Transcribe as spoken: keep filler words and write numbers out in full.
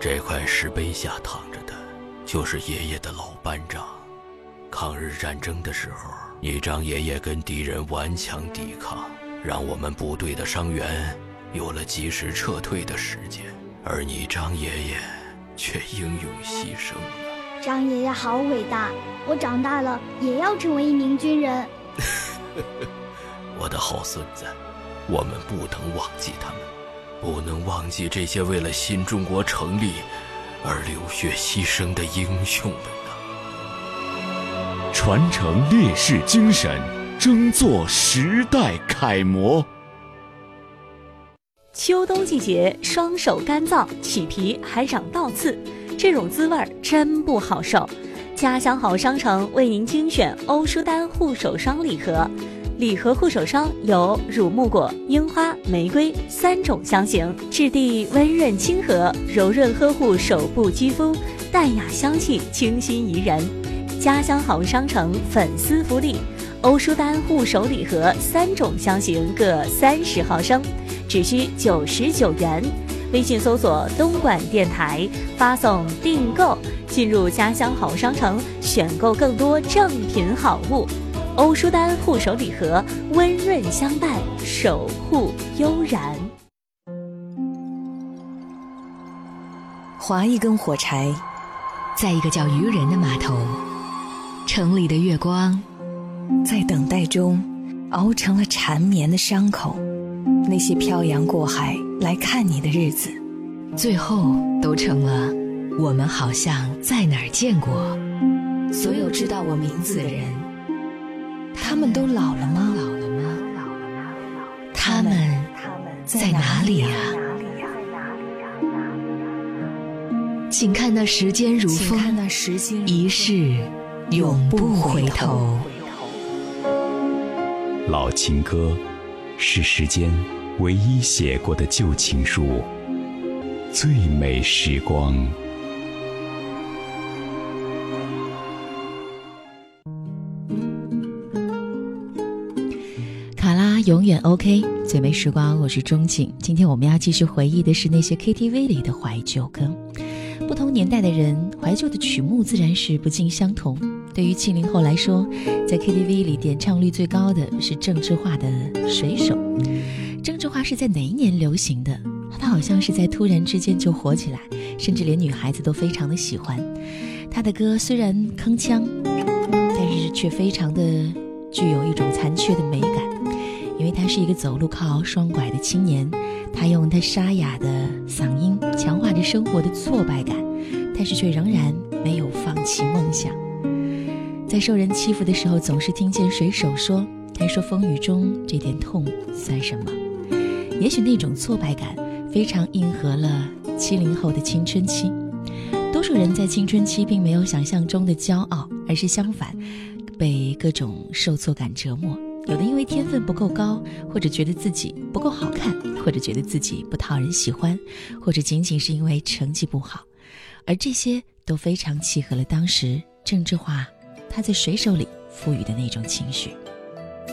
这块石碑下躺着的就是爷爷的老班长。抗日战争的时候，你张爷爷跟敌人顽强抵抗，让我们部队的伤员有了及时撤退的时间，而你张爷爷却英勇牺牲了。 张爷爷好伟大，我长大了也要成为一名军人。 我的好孙子，我们不能忘记他们，不能忘记这些为了新中国成立而流血牺牲的英雄们啊！ 传承烈士精神，争做时代楷模。 秋冬季节，双手干燥，起皮还长倒刺，这种滋味真不好受。家乡好商城为您精选欧舒丹护手霜礼盒，礼盒护手霜有乳木果、樱花、玫瑰三种香型，质地温润亲和，柔润呵护手部肌肤，淡雅香气，清新宜人。家乡好商城粉丝福利，欧舒丹护手礼盒三种香型各三十毫升，只需九十九元。微信搜索东莞电台，发送订购，进入家乡好商城，选购更多正品好物。欧舒丹护手礼盒，温润相伴，守护悠然。 划一根火柴， 在一个叫渔人的码头，城里的月光在等待中熬成了缠绵的伤口。那些漂洋过海来看你的日子， 最后都成了我们好像在哪儿见过。 所有知道我名字的人，他们都老了吗？ 老了吗？他们在哪里啊？请看那时间如风，一世永不回头。 老情歌是时间唯一写过的旧情书，最美时光。 卡拉永远 OK， 最美时光，我是钟景。今天我们要继续回忆的是那些 K T V 里的怀旧歌。不同年代的人，怀旧的曲目自然是不尽相同。对于七零后来说，在 K T V 里点唱率最高的是郑智化的《水手》。郑智化是在哪一年流行的？他好像是在突然之间就火起来，甚至连女孩子都非常的喜欢。他的歌虽然铿锵，但是却非常的具有一种残缺的美感，因为他是一个走路靠双拐的青年，他用他沙哑的嗓音强化着生活的挫败感，但是却仍然没有放弃梦想。在受人欺负的时候，总是听见水手说，他说风雨中这点痛算什么。也许那种挫败感非常应和了七零后的青春期。多数人在青春期并没有想象中的骄傲，而是相反，被各种受挫感折磨。有的因为天分不够高，或者觉得自己不够好看，或者觉得自己不讨人喜欢，或者仅仅是因为成绩不好。而这些都非常契合了当时郑智化他在水手里赋予的那种情绪。